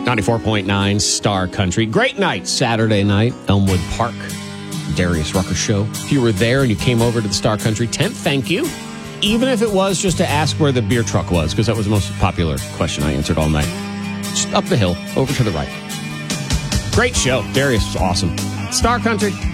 94.9 Star Country. Great night, Saturday night, Elmwood Park, Darius Rucker Show. If you were there and you came over to the Star Country tent, thank you. Even if it was just to ask where the beer truck was, because that was the most popular question I answered all night. Just up the hill, over to the right. Great show. Darius was awesome. Star Country.